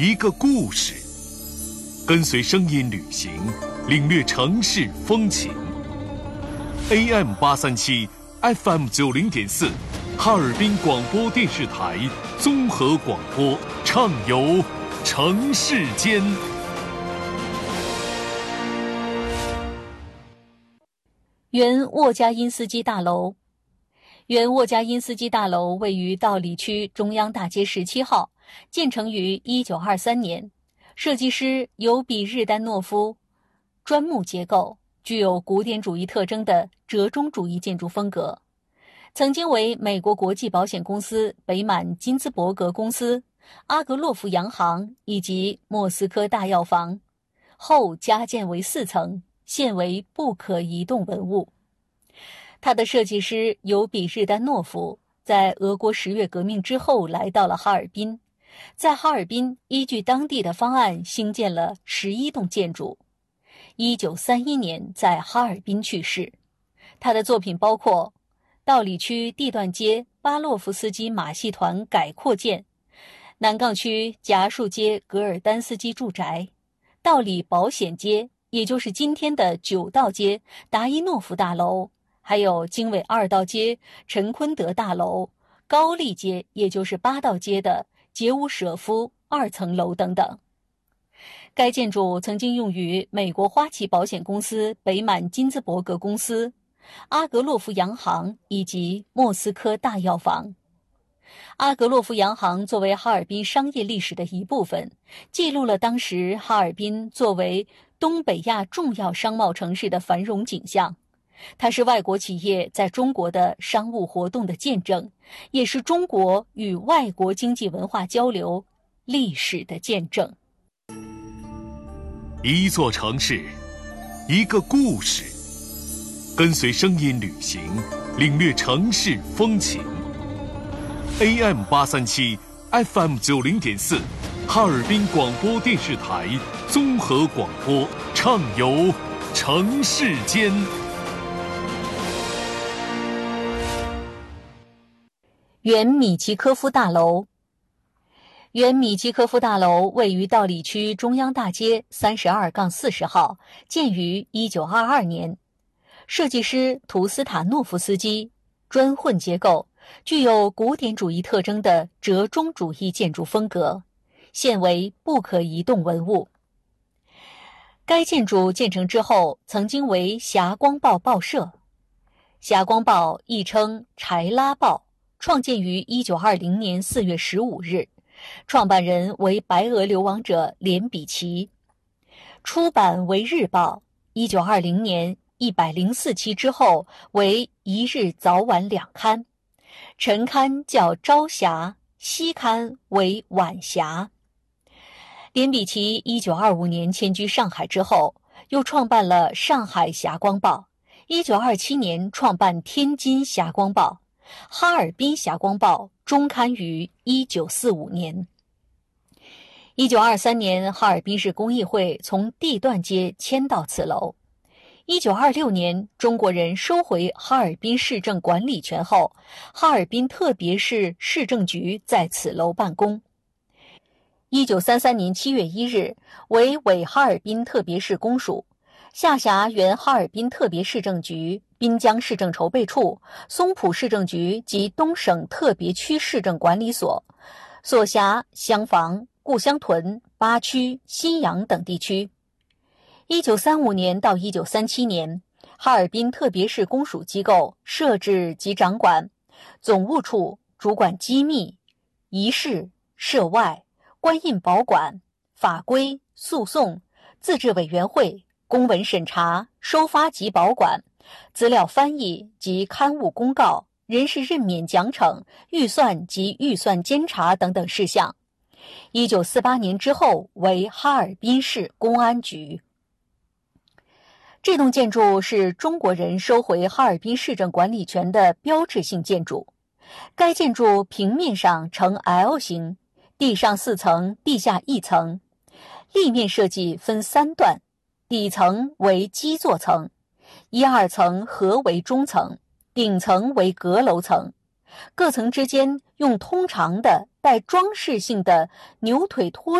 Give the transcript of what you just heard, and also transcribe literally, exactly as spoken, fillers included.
一个故事，跟随声音旅行，领略城市风情。A M 八三七 F M 九零点四，哈尔滨广播电视台综合广播，畅游城市间。 原沃加因斯基大楼。原沃加因斯基大楼位于道里区中央大街十七号，建成于一九二三年，设计师由比日丹诺夫，砖木结构，具有古典主义特征的折中主义建筑风格。曾经为美国国际保险公司北满金兹伯格公司、阿格洛夫洋行以及莫斯科大药房，后加建为四层，现为不可移动文物。它的设计师尤比日丹诺夫在俄国十月革命之后来到了哈尔滨，在哈尔滨依据当地的方案兴建了十一栋建筑。一九三一年在哈尔滨去世。他的作品包括道里区地段街巴洛夫斯基马戏团改扩建、南岗区夹树街格尔丹斯基住宅、道里保险街，也就是今天的九道街达伊诺夫大楼，还有经纬二道街陈坤德大楼、高丽街，也就是八道街的杰乌舍夫二层楼等等。该建筑曾经用于美国花旗保险公司北满金兹伯格公司、阿格洛夫洋行以及莫斯科大药房。阿格洛夫洋行作为哈尔滨商业历史的一部分，记录了当时哈尔滨作为东北亚重要商贸城市的繁荣景象。它是外国企业在中国的商务活动的见证，也是中国与外国经济文化交流历史的见证。 一座城市，一个故事，跟随声音旅行，领略城市风情。A M 八三七 F M 九零点四，哈尔滨广播电视台综合广播，畅游城市间。 原米奇科夫大楼。原米奇科夫大楼位于道里区中央大街三十二杠四十号，建于一九二二年。设计师图斯塔诺夫斯基，砖混结构，具有古典主义特征的折中主义建筑风格，现为不可移动文物。该建筑建成之后，曾经为霞光报报社。霞光报亦称柴拉报，创建于一九二零年四月十五日，创办人为白俄流亡者连比奇。出版为日报，一九二零年一百零四期之后为一日早晚两刊，晨刊叫朝霞，夕刊为晚霞。连比奇一九二五年迁居上海之后，又创办了上海霞光报，一九二七年创办天津霞光报，哈尔滨霞光报终刊于一九四五年。一九二三年，哈尔滨市工艺会从地段街迁到此楼。一九二六年，中国人收回哈尔滨市政管理权后，哈尔滨特别市市政局在此楼办公。一九三三年七月一日，为伪哈尔滨特别市公署，下辖原哈尔滨特别市政局、滨江市政筹备处、松浦市政局及东省特别区市政管理所，所辖厢房、故乡屯、八区、新阳等地区。一九三五年到一九三七年，哈尔滨特别市公署机构设置及掌管总务处，主管机密、仪式、涉外、官印保管、法规、诉讼、自治委员会、公文审查、收发及保管、资料翻译及刊物公告、人事任免奖惩、预算及预算监察等等事项。一九四八年之后为哈尔滨市公安局。这栋建筑是中国人收回哈尔滨市政管理权的标志性建筑。该建筑平面上呈 L 型，地上四层，地下一层。立面设计分三段，底层为基座层，一二层合为中层，顶层为阁楼层。各层之间用通常的带装饰性的牛腿托